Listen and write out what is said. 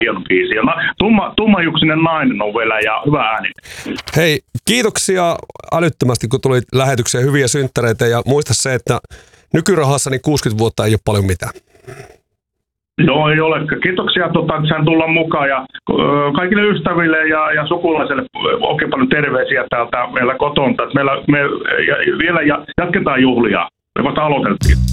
hieno biisi. Ja tummajuksinen nainen on vielä ja hyvä ääni. Hei, kiitoksia älyttömästi, kun tuli lähetykseen, hyviä synttäreitä, ja muista se, että nykyrahassa niin 60 vuotta ei ole paljon mitään. Joo, ei ole. Kiitoksia, että sain tulla mukaan ja kaikille ystäville ja sukulaisille oikein paljon terveisiä täältä meillä kotona. Me vielä jatketaan juhlia. Me vasta aloiteltiin.